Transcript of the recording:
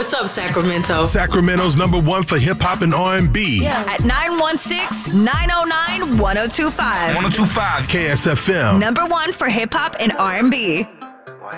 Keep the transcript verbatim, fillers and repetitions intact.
What's up, Sacramento? Sacramento's number one for hip hop and R and B. Yeah. At nine one six, nine oh nine, one oh two five. one oh two five K S F M. Number one for hip hop and R and B.